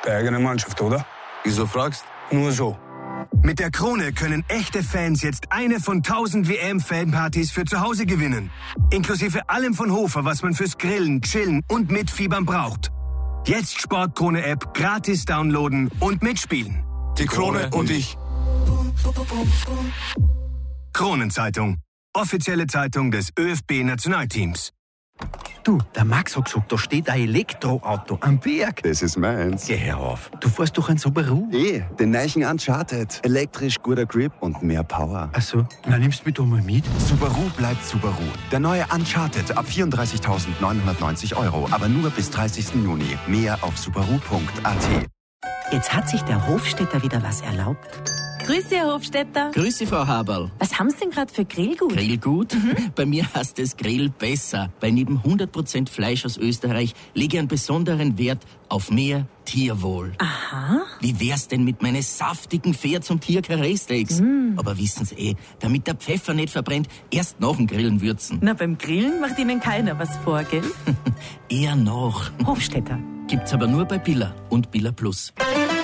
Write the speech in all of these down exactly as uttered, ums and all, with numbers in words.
der eigenen Mannschaft, oder? Wieso fragst? Nur so. Mit der Krone können echte Fans jetzt eine von tausend W M-Fanpartys für zu Hause gewinnen. Inklusive allem von Hofer, was man fürs Grillen, Chillen und Mitfiebern braucht. Jetzt Sportkrone-App gratis downloaden und mitspielen. Die Krone und ich. Kronenzeitung. Offizielle Zeitung des ÖFB-Nationalteams. Du, der Max hat gesagt, da steht ein Elektroauto am Berg. Das ist meins. Geh her auf. Du fährst doch ein Subaru. Eh, den neuen Uncharted. Elektrisch, guter Grip und mehr Power. Ach so, na nimmst du mich doch mal mit. Subaru bleibt Subaru. Der neue Uncharted ab vierunddreißigtausendneunhundertneunzig Euro. Aber nur bis dreißigsten Juni. Mehr auf subaru punkt a t. Jetzt hat sich der Hofstädter wieder was erlaubt. Grüß Sie, Herr Hofstädter. Grüß Sie, Frau Haberl. Was haben Sie denn gerade für Grillgut? Grillgut? Mhm. Bei mir heißt es Grill besser, weil neben hundert Prozent Fleisch aus Österreich lege ich einen besonderen Wert auf mehr Tierwohl. Aha. Wie wär's denn mit meinen saftigen Pferds- und Tier-Karree-Steaks? Mm. Aber wissen Sie eh, damit der Pfeffer nicht verbrennt, erst nach dem Grillen würzen. Na, beim Grillen macht Ihnen keiner was vor, gell? Eher noch. Hofstädter. Gibt's aber nur bei Billa und Billa Plus.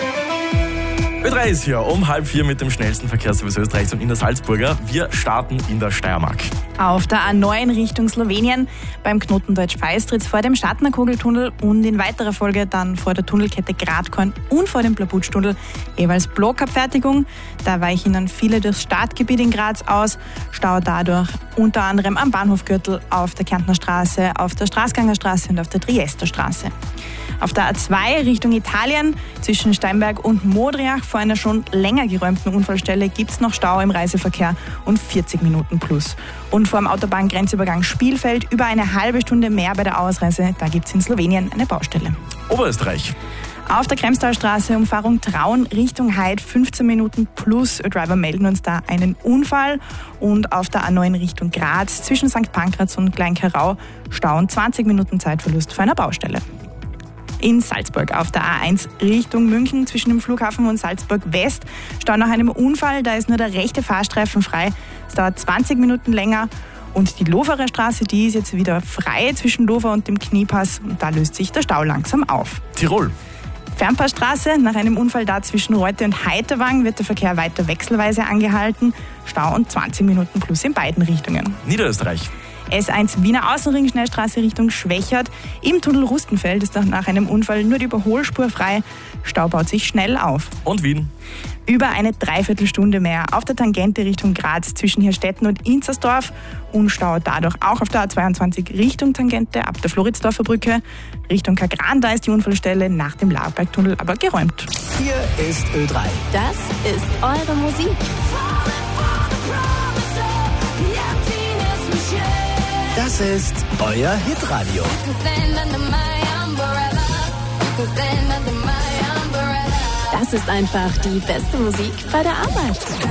Ö drei ist hier um halb vier mit dem schnellsten Verkehrsservice Österreichs und in der Salzburger. Wir starten in der Steiermark. Auf der A neun Richtung Slowenien beim Knoten Deutsch-Feistritz vor dem Stadtnerkogeltunnel und in weiterer Folge dann vor der Tunnelkette Gradkorn und vor dem Plabutstunnel jeweils Blockabfertigung. Da weichen dann viele durchs Stadtgebiet in Graz aus. Stau dadurch unter anderem am Bahnhofgürtel, auf der Kärntner Straße, auf der Straßganger Straße und auf der Triester Straße. Auf der A zwei Richtung Italien zwischen Steinberg und Modriach vor einer schon länger geräumten Unfallstelle gibt es noch Stau im Reiseverkehr und vierzig Minuten plus. Und vor dem Autobahngrenzübergang Spielfeld über eine halbe Stunde mehr bei der Ausreise. Da gibt es in Slowenien eine Baustelle. Oberösterreich. Auf der Kremstalstraße, Umfahrung Traun Richtung Heid, fünfzehn Minuten plus. Driver melden uns da einen Unfall. Und auf der A neun Richtung Graz zwischen Sankt Pankraz und Kleinkarau Stau und zwanzig Minuten Zeitverlust vor einer Baustelle. In Salzburg auf der A eins Richtung München zwischen dem Flughafen und Salzburg West Stau nach einem Unfall. Da ist nur der rechte Fahrstreifen frei. Es dauert zwanzig Minuten länger. Und die Loferer Straße, die ist jetzt wieder frei zwischen Lofer und dem Kniepass. Und da löst sich der Stau langsam auf. Tirol. Fernpassstraße, nach einem Unfall da zwischen Reute und Heiterwang wird der Verkehr weiter wechselweise angehalten. Stau und zwanzig Minuten plus in beiden Richtungen. Niederösterreich. S eins Wiener Außenring, Schnellstraße Richtung Schwächert. Im Tunnel Rustenfeld ist nach einem Unfall nur die Überholspur frei. Stau baut sich schnell auf. Und Wien. Über eine Dreiviertelstunde mehr auf der Tangente Richtung Graz zwischen Hirstetten und Inzersdorf. Und Stau dadurch auch auf der A zweiundzwanzig Richtung Tangente ab der Floridsdorfer Brücke. Richtung Kagran, da ist die Unfallstelle nach dem Laberbergtunnel aber geräumt. Hier ist Ö drei. Das ist eure Musik. Das ist euer Hitradio. Das ist einfach die beste Musik bei der Arbeit.